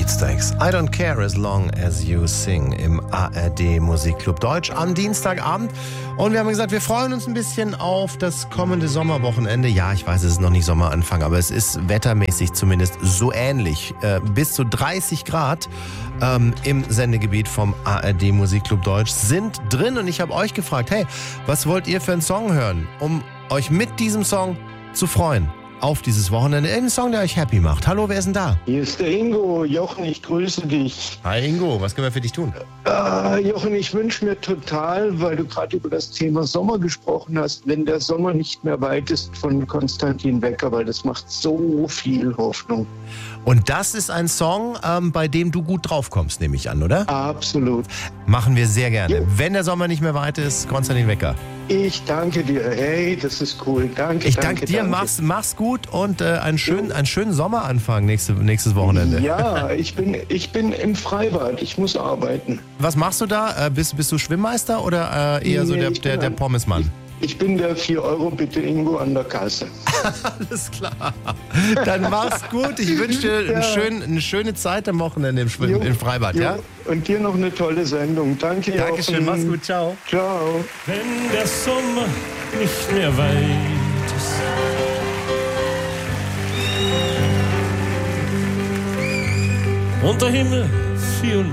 Beatsteaks. I don't care as long as you sing im ARD Musikclub Deutsch am Dienstagabend. Und wir haben gesagt, wir freuen uns ein bisschen auf das kommende Sommerwochenende. Ja, ich weiß, es ist noch nicht Sommeranfang, aber es ist wettermäßig zumindest so ähnlich. Bis zu 30 Grad im Sendegebiet vom ARD Musikclub Deutsch sind drin. Und ich habe euch gefragt, hey, was wollt ihr für einen Song hören, um euch mit diesem Song zu freuen? Auf dieses Wochenende. Ein Song, der euch happy macht. Hallo, wer ist denn da? Hier ist der Ingo. Jochen, ich grüße dich. Hi Ingo, was können wir für dich tun? Jochen, ich wünsche mir total, weil du gerade über das Thema Sommer gesprochen hast, wenn der Sommer nicht mehr weit ist, von Konstantin Wecker, weil das macht so viel Hoffnung. Und das ist ein Song, bei dem du gut drauf kommst, nehme ich an, oder? Absolut. Machen wir sehr gerne. Jo. Wenn der Sommer nicht mehr weit ist, Konstantin Wecker. Ich danke dir. Hey, das ist cool. Danke, Ich danke dir, mach's gut und einen schönen Sommeranfang nächstes Wochenende. Ja, ich bin im Freibad. Ich muss arbeiten. Was machst du da? Bist du Schwimmmeister oder eher so der Pommesmann? Ich bin der 4 Euro bitte Ingo an der Kasse. Alles klar. Dann mach's gut. Ich wünsche dir eine schöne Zeit am Wochenende im Freibad. Ja? Und dir noch eine tolle Sendung. Danke, Jochen. Dankeschön, mach's gut. Ciao. Ciao. Wenn der Sommer nicht mehr weit ist und der Himmel violett